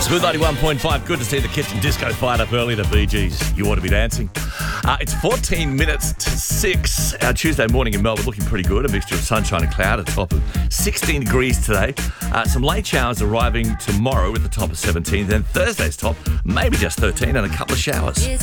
Good 91.5. Good to see the kitchen disco fired up early. The Bee Gees. You ought to be dancing. It's 14 minutes to 6. Our Tuesday morning in Melbourne looking pretty good. A mixture of sunshine and cloud, a top of 16 degrees today. Some late showers arriving tomorrow with the top of 17. Then Thursday's top, maybe just 13 and a couple of showers.